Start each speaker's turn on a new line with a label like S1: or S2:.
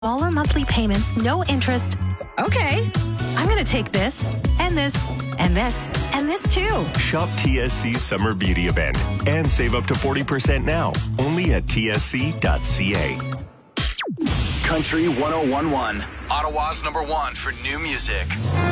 S1: Smaller monthly payments, no interest. Okay, I'm going to take this and this and this and this too.
S2: Shop TSC's Summer Beauty Event and save up to 40% now. Only at tsc.ca.
S3: Country 1011, Ottawa's #1 for new music.